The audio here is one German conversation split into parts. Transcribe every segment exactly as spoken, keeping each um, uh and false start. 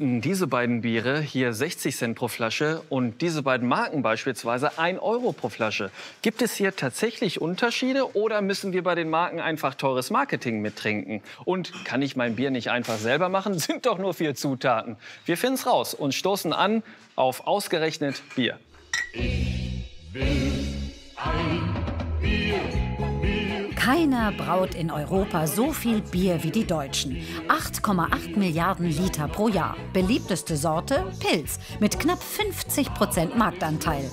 kosten diese beiden Biere hier sechzig Cent pro Flasche und diese beiden Marken beispielsweise ein Euro pro Flasche. Gibt es hier tatsächlich Unterschiede oder müssen wir bei den Marken einfach teures Marketing mittrinken? Und kann ich mein Bier nicht einfach selber machen? Sind doch nur vier Zutaten. Wir finden es raus und stoßen an auf ausgerechnet Bier. Ich will ein Bier, Bier. Keiner braut in Europa so viel Bier wie die Deutschen. acht Komma acht Milliarden Liter pro Jahr. Beliebteste Sorte? Pils mit knapp fünfzig Prozent Marktanteil.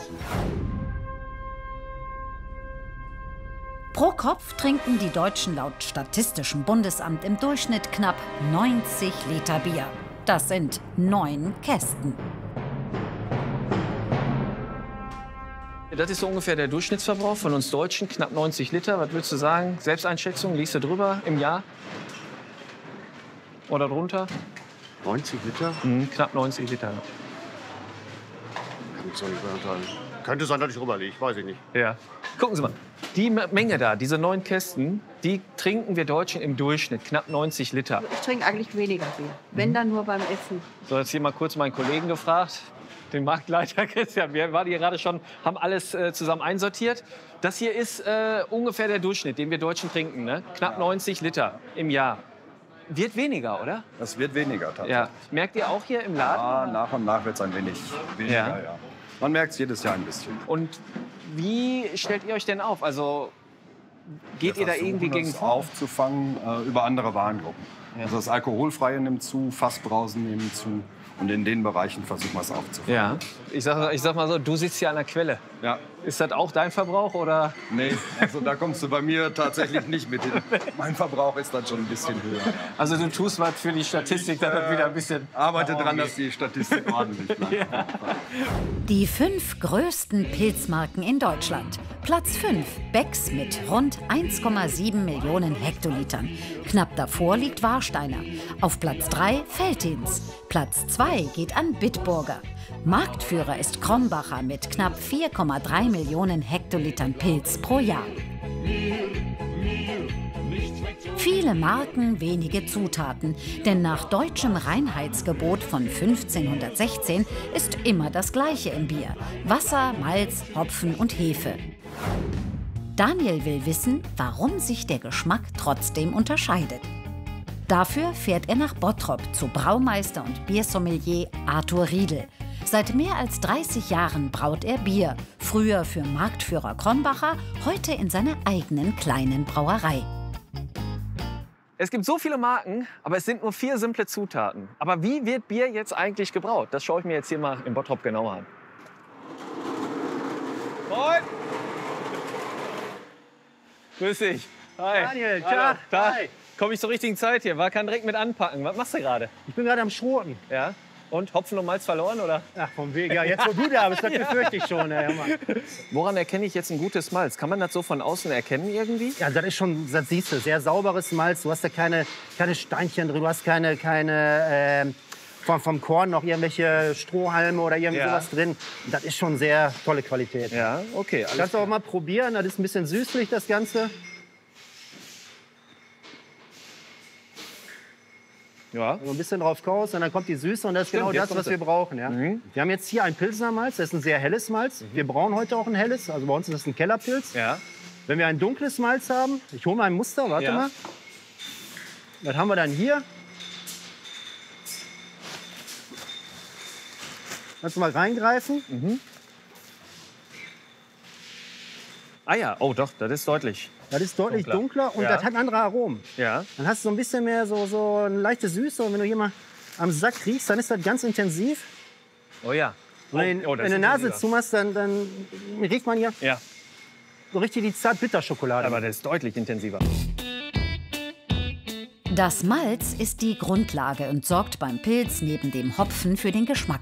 Pro Kopf trinken die Deutschen laut Statistischem Bundesamt im Durchschnitt knapp neunzig Liter Bier. Das sind neun Kästen. Das ist so ungefähr der Durchschnittsverbrauch von uns Deutschen, knapp neunzig Liter. Was würdest du sagen? Selbsteinschätzung, liegst du drüber im Jahr? Oder drunter? neunzig Liter? Mhm, knapp neunzig Liter. Kann ich so nicht beurteilen. Könnte sein, dass ich drüber liege, weiß ich nicht. Ja. Gucken Sie mal, die Menge da, diese neun Kästen, die trinken wir Deutschen im Durchschnitt, knapp neunzig Liter. Ich trinke eigentlich weniger Bier, wenn dann nur beim Essen. So, jetzt hier mal kurz meinen Kollegen gefragt, den Marktleiter Christian. Wir waren hier gerade schon, haben alles äh, zusammen einsortiert. Das hier ist äh, ungefähr der Durchschnitt, den wir Deutschen trinken, ne? Knapp neunzig Liter im Jahr. Wird weniger, oder? Das wird weniger tatsächlich. Ja. Merkt ihr auch hier im Laden? Ja, nach und nach wird es ein wenig weniger, Ja. ja. Man merkt es jedes Jahr ein bisschen. Und wie stellt ihr euch denn auf? Also geht ihr da versuchen, irgendwie gegen das vor? aufzufangen äh, über andere Warengruppen. Ja. Also das Alkoholfreie nimmt zu, Fassbrausen nimmt zu. Und in den Bereichen versuchen wir es aufzufangen. Ja. Ich sag, ich sag mal so, du sitzt hier an der Quelle. Ja. Ist das auch dein Verbrauch oder? Nee, also da kommst du bei mir tatsächlich nicht mit hin. Mein Verbrauch ist dann schon ein bisschen höher. Ja. Also du tust was für die Statistik, dass das wieder ein bisschen... Arbeite dran, dass die Statistik ordentlich bleibt. Ja. Die fünf größten Pilzmarken in Deutschland. Platz fünf, Becks mit rund eins Komma sieben Millionen Hektolitern. Knapp davor liegt Warsteiner. Auf Platz drei Veltins. Platz zwei geht an Bitburger. Marktführer ist Krombacher mit knapp vier Komma drei Millionen Hektolitern Pils pro Jahr. Viele Marken, wenige Zutaten. Denn nach deutschem Reinheitsgebot von fünfzehnhundertsechzehn ist immer das Gleiche im Bier. Wasser, Malz, Hopfen und Hefe. Daniel will wissen, warum sich der Geschmack trotzdem unterscheidet. Dafür fährt er nach Bottrop zu Braumeister und Biersommelier Arthur Riedel. Seit mehr als dreißig Jahren braut er Bier. Früher für Marktführer Krombacher, heute in seiner eigenen kleinen Brauerei. Es gibt so viele Marken, aber es sind nur vier simple Zutaten. Aber wie wird Bier jetzt eigentlich gebraut? Das schaue ich mir jetzt hier mal in Bottrop genauer an. Moin! Grüß dich. Hi. Daniel, Hallo. Tag. Tag. Hi. Komme ich zur richtigen Zeit hier? War kann direkt mit anpacken. Was machst du gerade? Ich bin gerade am Schroten. Ja? Und Hopfen und Malz verloren, oder? Ach, vom Weg. Ja, jetzt wo du da bist, das befürchte ich schon. Ja, Woran erkenne ich jetzt ein gutes Malz? Kann man das so von außen erkennen irgendwie? ja, das ist schon, das siehst du, sehr sauberes Malz. Du hast da keine, keine Steinchen drin, du hast keine, keine äh, vom, vom Korn noch irgendwelche Strohhalme oder irgend Ja. sowas drin. Das ist schon sehr tolle Qualität. Ja, okay. Alles Kannst du auch mal probieren, das ist ein bisschen süßlich, das Ganze. ja. So ein bisschen drauf kaust und dann kommt die Süße und das ist Stimmt, genau jetzt das, kommt was sie. wir brauchen. Ja. Mhm. Wir haben jetzt hier ein Pilsner Malz, das ist ein sehr helles Malz. Wir brauen heute auch ein helles, also bei uns ist das ein Kellerpilz. Ja. Wenn wir ein dunkles Malz haben, ich hole mal ein Muster, warte Ja. mal. Das haben wir dann hier. Kannst du mal reingreifen? Ah ja, oh doch, das ist deutlich. Das ist deutlich Dunkler. dunkler und Ja. das hat andere Aromen. Ja. Dann hast du so ein bisschen mehr so, so eine leichte Süße und wenn du hier mal am Sack riechst, dann ist das ganz intensiv. Oh ja. Und wenn, oh, das wenn du ist die Nase intensiver. zumachst, dann, dann riecht man hier Ja, so richtig die Zart-Bitter-Schokolade. aber das ist deutlich intensiver. Das Malz ist die Grundlage und sorgt beim Pilz neben dem Hopfen für den Geschmack.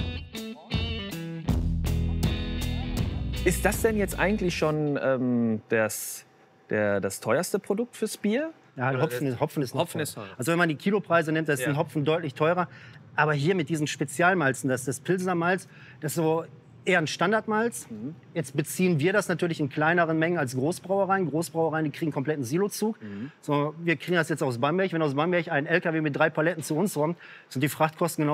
Ist das denn jetzt eigentlich schon ähm, das, der, das teuerste Produkt fürs Bier? Ja, Hopfen ist, Hopfen ist noch Hopfen teuer. ist teuer. Also wenn man die Kilopreise nimmt, das ist Ja. ein Hopfen deutlich teurer. Aber hier mit diesen Spezialmalzen, das ist das Pilsner Malz, das ist so eher ein Standardmalz. Mhm. Jetzt beziehen wir das natürlich in kleineren Mengen als Großbrauereien. Großbrauereien, die kriegen kompletten Silozug. Mhm. So, wir kriegen das jetzt aus Bamberg. Wenn aus Bamberg ein L K W mit drei Paletten zu uns kommt, sind die Frachtkosten genau